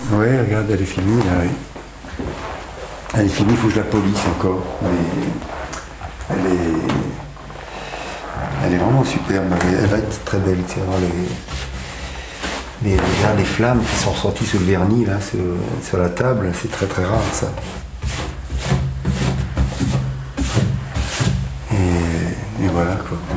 Ouais, regarde, elle est finie là, oui. Elle est finie, il faut que je la polisse encore. Mais elle est vraiment superbe. Elle va être très belle. Tu vas voir regarde, les flammes qui sont sorties sur le vernis là, sur la table, c'est très très rare ça. Et voilà quoi.